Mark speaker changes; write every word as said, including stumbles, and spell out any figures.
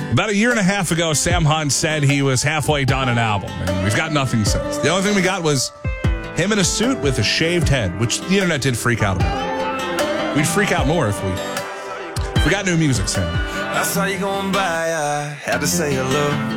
Speaker 1: About a year and a half ago, Sam Hunt said he was halfway done an album, and we've got nothing since. The only thing we got was him in a suit with a shaved head, which the internet did freak out about. We'd freak out more if we, if we got new music, Sam.
Speaker 2: I saw you going by, I had to say hello.